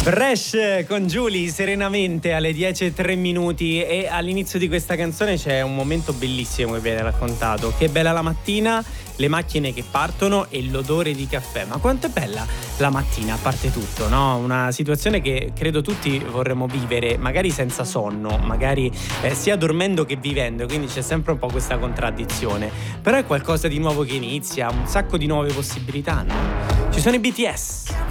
Fresh con Giulia, serenamente alle 10:03 e all'inizio di questa canzone c'è un momento bellissimo che viene raccontato. Che bella la mattina, le macchine che partono e l'odore di caffè. Ma quanto è bella la mattina, a parte tutto, no? Una situazione che credo tutti vorremmo vivere, magari senza sonno, magari sia dormendo che vivendo, quindi c'è sempre un po' questa contraddizione. Però è qualcosa di nuovo che inizia, un sacco di nuove possibilità, no? Ci sono i BTS.